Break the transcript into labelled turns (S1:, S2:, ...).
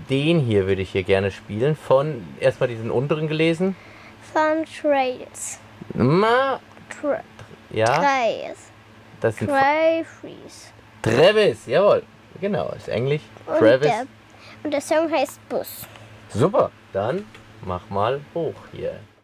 S1: den hier würde ich hier gerne spielen. Von, erstmal diesen unteren gelesen.
S2: Von Trails.
S1: Ja,
S2: Trails.
S1: das sind
S2: Travis.
S1: Travis, jawohl. Genau, ist Englisch. Travis.
S2: Und der Song heißt Bus.
S1: Super, dann mach mal hoch hier.